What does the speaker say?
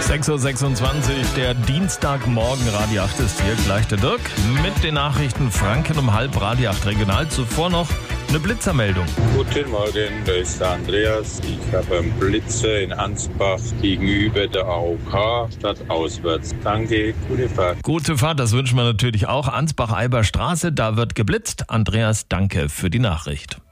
6.26 Uhr, der Dienstagmorgen, Radio 8 ist hier, gleich der Dirk mit den Nachrichten Franken um halb, Radio 8 regional. Zuvor noch eine Blitzermeldung. Guten Morgen, da ist der Andreas. Ich habe einen Blitzer in Ansbach gegenüber der AOK statt auswärts. Danke, gute Fahrt. Gute Fahrt, das wünschen wir natürlich auch. Ansbach-Eiber Straße, da wird geblitzt. Andreas, danke für die Nachricht.